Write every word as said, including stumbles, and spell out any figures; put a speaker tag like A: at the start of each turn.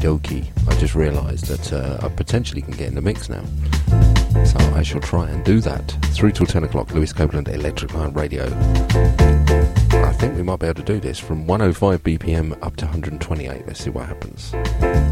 A: dokie. I just realised that uh, I potentially can get in the mix now. So I shall try and do that. Through till ten o'clock, Lewis Copeland, Electric Light Radio. I think we might be able to do this from one oh five B P M up to one hundred twenty-eight. Let's see what happens.